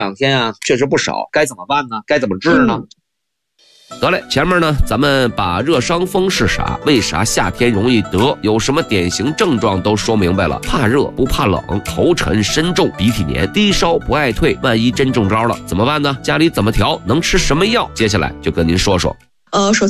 2天啊，确实不少，该怎么办呢？该怎么治呢？ 得嘞，前面呢，咱们把热伤风是啥，为啥夏天容易得，有什么典型症状都说明白了。怕热不怕冷，头沉身重，鼻涕黏，低烧不爱退，万一真中招了怎么办呢？家里怎么调？能吃什么药？接下来就跟您说说。 首